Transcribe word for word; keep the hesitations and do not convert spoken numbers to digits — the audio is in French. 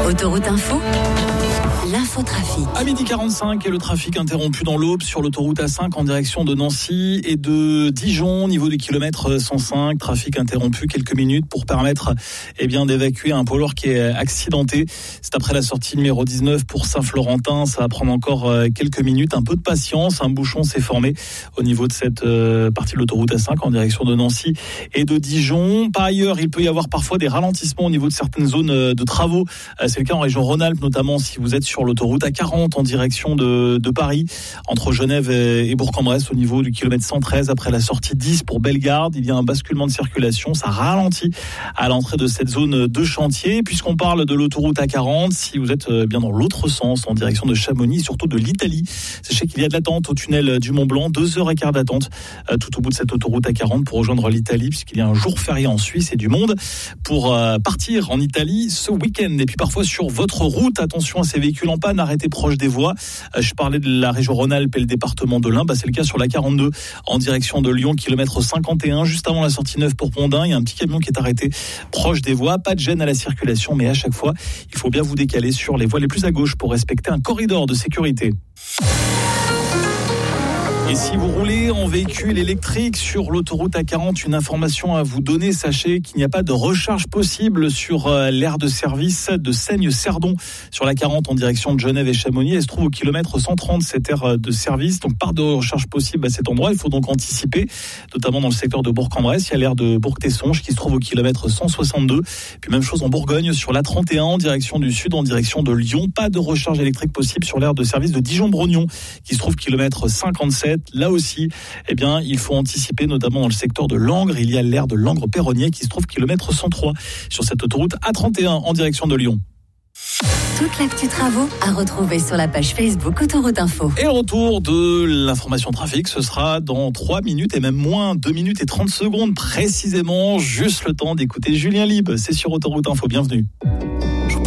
Autoroute Info, l'infotrafic. À midi quarante-cinq et le trafic interrompu dans l'Aube sur l'autoroute A cinq en direction de Nancy et de Dijon, niveau du kilomètre cent cinq. Trafic interrompu quelques minutes pour permettre eh bien, d'évacuer un poids lourd qui est accidenté. C'est après la sortie numéro dix-neuf pour Saint-Florentin. Ça va prendre encore quelques minutes. Un peu de patience. Un bouchon s'est formé au niveau de cette euh, partie de l'autoroute A cinq en direction de Nancy et de Dijon. Par ailleurs, il peut y avoir parfois des ralentissements au niveau de certaines zones de travaux. C'est le cas en région Rhône-Alpes, notamment si vous êtes sur l'autoroute A quarante en direction de, de Paris, entre Genève et, et Bourg-en-Bresse au niveau du kilomètre cent treize après la sortie dix pour Bellegarde. Il y a un basculement de circulation, ça ralentit à l'entrée de cette zone de chantier. Puisqu'on parle de l'autoroute A quarante, si vous êtes bien dans l'autre sens, en direction de Chamonix, surtout de l'Italie, sachez qu'il y a de l'attente au tunnel du Mont-Blanc, deux heures et quart d'attente euh, tout au bout de cette autoroute A quarante pour rejoindre l'Italie, puisqu'il y a un jour férié en Suisse et du monde pour euh, partir en Italie ce week-end. Et puis parfois sur votre route, attention à ces véhicules en panne, arrêtez proche des voies. Euh, je parlais de la région Rhône-Alpes et le département de l'Ain, bah, c'est le cas sur la quarante-deux en direction de Lyon, kilomètre cinquante et un, juste avant la sortie neuf pour Pondin. Il y a un petit camion qui est arrêté proche des voies, pas de gêne à la circulation, mais à chaque fois, il faut bien vous décaler sur les voies les plus à gauche pour respecter un corridor de sécurité. Et si vous roulez en véhicule électrique sur l'autoroute A quarante, une information à vous donner, sachez qu'il n'y a pas de recharge possible sur l'aire de service de Seigne-Cerdon sur la quarante en direction de Genève et Chamonix. Elle se trouve au kilomètre cent trente, cette aire de service, donc pas de recharge possible à cet endroit. Il faut donc anticiper, notamment dans le secteur de Bourg-en-Bresse. Il y a l'aire de Bourg-Tessonges qui se trouve au kilomètre cent soixante-deux. Puis même chose en Bourgogne sur la trente et un en direction du sud, en direction de Lyon. Pas de recharge électrique possible sur l'aire de service de Dijon-Brognon qui se trouve kilomètre cinquante-sept. Là aussi, eh bien, il faut anticiper, notamment dans le secteur de Langres. Il y a l'aire de Langres-Perronnier qui se trouve kilomètre cent trois sur cette autoroute A trente et un en direction de Lyon. Toute l'actu travaux à retrouver sur la page Facebook Autoroute Info. Et le retour de l'information trafic, ce sera dans trois minutes et même moins, deux minutes et trente secondes précisément. Juste le temps d'écouter Julien Lieb. C'est sur Autoroute Info. Bienvenue.